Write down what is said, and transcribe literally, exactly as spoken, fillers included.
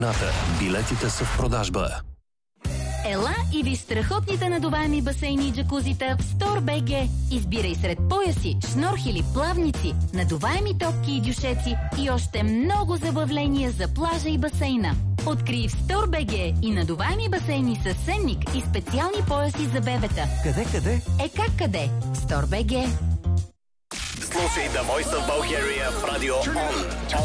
Билетите са в продажба. Ела и ви страхотните надуваеми басейни и джакузита в Store.bg. Избирай сред пояси, шнорхели, плавници, надуваеми топки и дюшеци и още много забавления за плажа и басейна. Открий в Store.bg и надуваеми басейни с сенник и специални пояси за бебета. Къде, къде? Е как къде? Store.bg. Слушай The Voice of Bulgaria в Радио Он.